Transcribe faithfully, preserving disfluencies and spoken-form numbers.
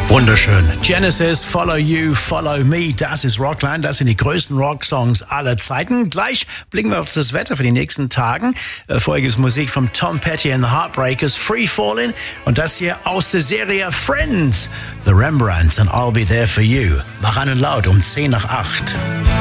Wunderschön. Genesis, Follow You, Follow Me, das ist Rockland, das sind die größten Rocksongs aller Zeiten. Gleich blicken wir auf das Wetter für die nächsten Tagen. Äh, vorher gibt es Musik von Tom Petty and the Heartbreakers, Free Fallin', und das hier aus der Serie Friends, The Rembrandts and I'll Be There For You. Mach einen laut um zehn nach acht.